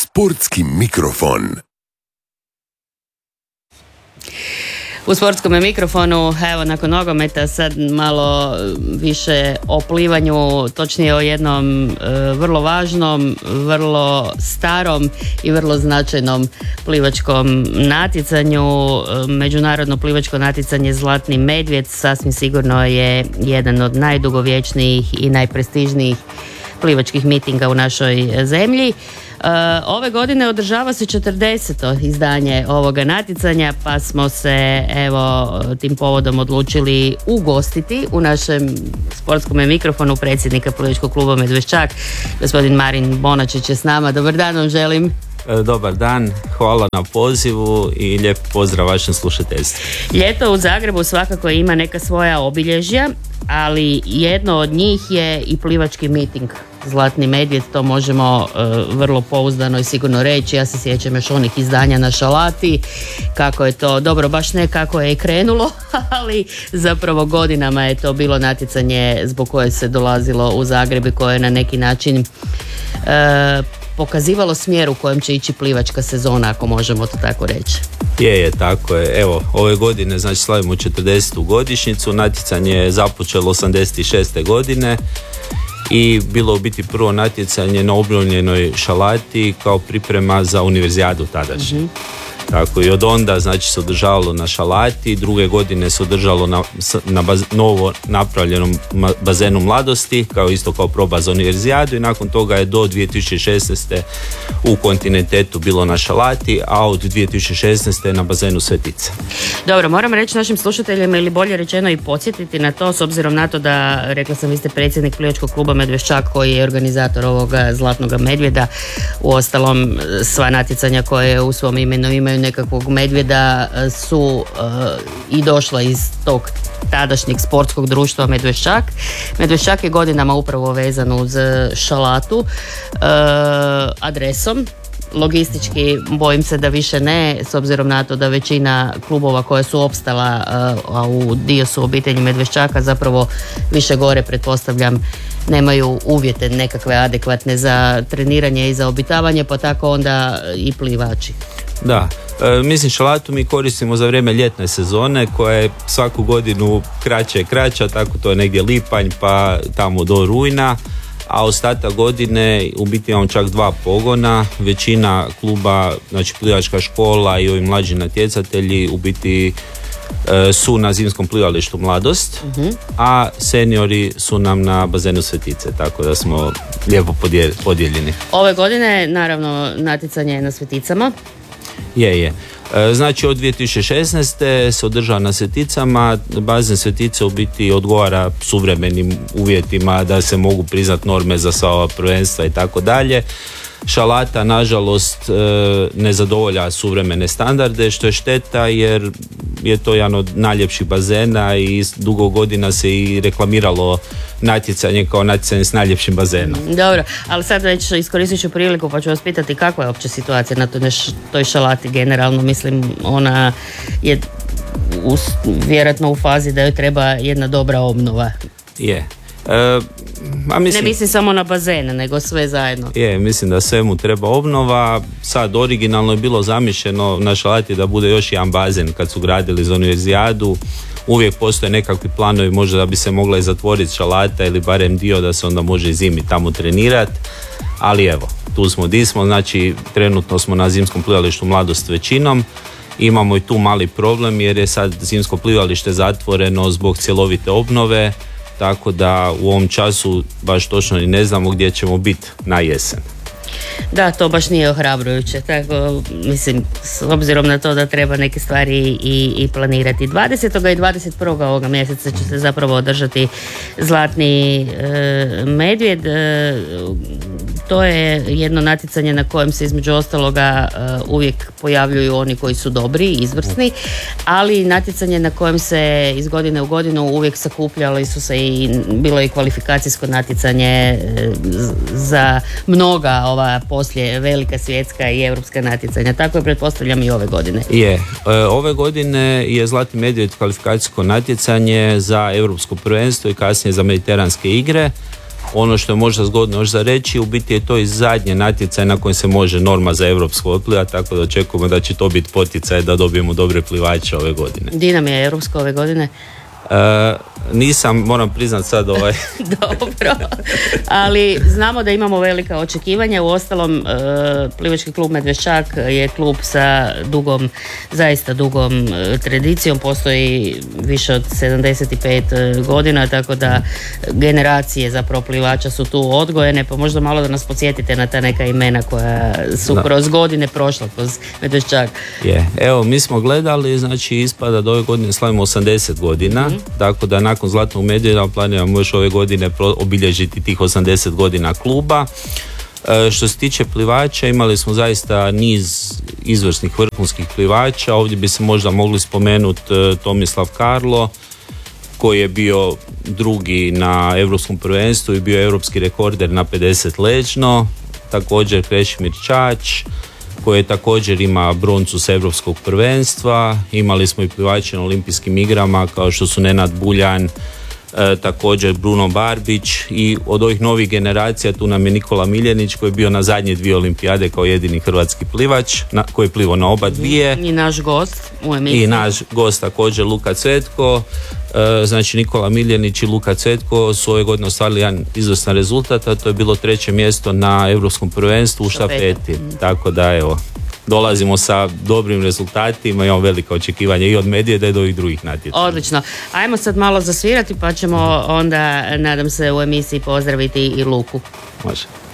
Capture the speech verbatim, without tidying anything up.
Sportski mikrofon. U sportskom mikrofonu, evo nakon nogometa sad malo više o plivanju, točnije o jednom e, vrlo važnom, vrlo starom i vrlo značajnom plivačkom natjecanju. Međunarodno plivačko natjecanje Zlatni medvjed sasvim sigurno je jedan od najdugovječnijih i najprestižnijih plivačkih mitinga u našoj zemlji. Uh, ove godine održava se četrdeseto izdanje ovoga natjecanja, pa smo se evo tim povodom odlučili ugostiti u našem sportskom mikrofonu predsjednika plivačkog kluba Medveščak, gospodin Marin Bonačić je s nama. Dobar dan vam želim. Dobar dan, hvala na pozivu i lijep pozdrav vašem slušateljstvu. Ljeto u Zagrebu svakako ima neka svoja obilježja, ali jedno od njih je i plivački miting Zlatni medvjed, to možemo uh, vrlo pouzdano i sigurno reći. Ja se sjećam još onih izdanja na Šalati, kako je to, dobro baš ne kako je krenulo, ali zapravo godinama je to bilo natjecanje zbog koje se dolazilo u Zagreb i koje je na neki način uh, pokazivalo smjer u kojem će ići plivačka sezona, ako možemo to tako reći. Je, je, tako je. Evo, ove godine znači slavimo četrdesetu godišnjicu, natjecanje je započelo osamdeset šeste godine i bilo u biti prvo natjecanje na obnovljenoj Šalati kao priprema za univerzijadu tadašnje. Mm-hmm. Tako i od onda znači se održavalo na Šalati, druge godine se održalo na, na baz, novo napravljenom bazenu Mladosti, kao isto kao proba za univerzijadu, i nakon toga je do dvije tisuće šesnaeste u kontinentetu bilo na Šalati, a od dvije tisuće šesnaeste na bazenu Svetica. Dobro, moram reći našim slušateljima, ili bolje rečeno i podsjetiti na to, s obzirom na to da, rekla sam, vi ste predsjednik plivačkog kluba Medveščak koji je organizator ovoga Zlatnoga medvjeda. Uostalom, sva natjecanja koje u svom imenu imaju nekakvog medvjeda su uh, i došla iz tog tadašnjeg sportskog društva Medveščak. Medveščak je godinama upravo vezan uz Šalatu uh, adresom. Logistički bojim se da više ne, s obzirom na to da većina klubova koja su opstala, a u dio su obitelji Medveščaka, zapravo više gore, pretpostavljam, nemaju uvjete nekakve adekvatne za treniranje i za obitavanje, pa tako onda i plivači. Da, e, mislim Šalatu mi koristimo za vrijeme ljetne sezone koja je svaku godinu kraća i kraća, tako to je negdje lipanj pa tamo do rujna, a ostatak godine u biti imamo čak dva pogona. Većina kluba, znači plivačka škola i ovi mlađi natjecatelji u biti e, su na zimskom plivalištu Mladost, uh-huh. a seniori su nam na bazenu Svetice, tako da smo lijepo podijeljeni. Ove godine naravno natjecanje je na Sveticama. Je, je. Znači od dvije tisuće šesnaeste se održava na Sveticama, bazen Svetice u biti odgovara suvremenim uvjetima da se mogu priznat norme za sva ova prvenstva i tako dalje. Šalata nažalost ne zadovolja suvremene standarde, što je šteta jer je to jedan od najljepših bazena i dugo godina se i reklamiralo natjecanje kao natjecanje s najljepšim bazenom. Dobro, ali sad već iskoristit ću priliku pa ću vas pitati kakva je uopće situacija na toj, toj Šalati generalno. Mislim, ona je u, vjerojatno u fazi da joj treba jedna dobra obnova. Je. E, a mislim, ne mislim samo na bazene, nego sve zajedno. Je, mislim da svemu treba obnova. Sad originalno je bilo zamišljeno na Šalati da bude još jedan bazen kad su gradili za univerzijadu. Uvijek postoje nekakvi planovi možda da bi se mogla i zatvoriti Šalata ili barem dio da se onda može i zimi tamo trenirati, ali evo, tu smo di smo, znači trenutno smo na zimskom plivalištu Mladost većinom. Imamo i tu mali problem jer je sad zimsko plivalište zatvoreno zbog cjelovite obnove, tako da u ovom času baš točno ni ne znamo gdje ćemo biti na jesen. Da, to baš nije ohrabrujuće, tako mislim, s obzirom na to da treba neke stvari i, i planirati. dvadesetog i dvadeset prvog ovoga mjeseca će se zapravo održati Zlatni e, medvjed. E, to je jedno natjecanje na kojem se između ostaloga e, uvijek pojavljuju oni koji su dobri, izvrsni, ali natjecanje na kojem se iz godine u godinu uvijek sakupljali su se i bilo i kvalifikacijsko natjecanje e, za mnoga ova poslije velika svjetska i europska natjecanja. Tako je, pretpostavljam, i ove godine. Je. E, ove godine je Zlatni medvjed kvalifikacijsko natjecanje za europsko prvenstvo i kasnije za mediteranske igre. ono što je možda zgodno još za reći, u biti je to i zadnje natjecanje na kojem se može norma za europsko otpliva, tako da očekujemo da će to biti poticaj da dobijemo dobre plivače ove godine. Di nam je europsko ove godine? E, nisam, moram priznat sad ovaj... Dobro, ali znamo da imamo velika očekivanja. Uostalom, e, plivački klub Medveščak je klub sa dugom, zaista dugom e, tradicijom, postoji više od sedamdeset pet godina, tako da generacije zapravo plivača su tu odgojene, pa možda malo da nas podsjetite na ta neka imena koja su da. kroz godine prošla kroz Medveščak. Je, evo, mi smo gledali, znači ispada da ove godine slavimo osamdeset godina, mm-hmm. tako da nakon Zlatnog medvjeda planiramo još ove godine obilježiti tih osamdeset godina kluba. E, što se tiče plivača, imali smo zaista niz izvrsnih vrhunskih plivača. Ovdje bi se možda mogli spomenuti e, Tomislav Karlo, koji je bio drugi na europskom prvenstvu i bio europski rekorder na pedeset ležno. Također Krešimir Čač, koji također ima broncu s europskog prvenstva. Imali smo i plivače na olimpijskim igrama kao što su Nenad Buljan, e, također Bruno Barbić, i od ovih novih generacija tu nam je Nikola Miljenić koji je bio na zadnje dvije olimpijade kao jedini hrvatski plivač, na, koji je plivao na oba dvije. I naš gost u emisiji. I naš gost također Luka Cvetko. E, znači Nikola Miljenić i Luka Cvetko su ove godine ostvarili jedan izvrstan rezultat, a to je bilo treće mjesto na europskom prvenstvu u štafeti. Mm. Tako da evo, dolazimo sa dobrim rezultatima, imamo velika očekivanja i od Medvjeda i do ovih drugih natjecanja. Odlično. Ajmo sad malo zasvirati pa ćemo onda, nadam se, u emisiji pozdraviti i Luku. Može.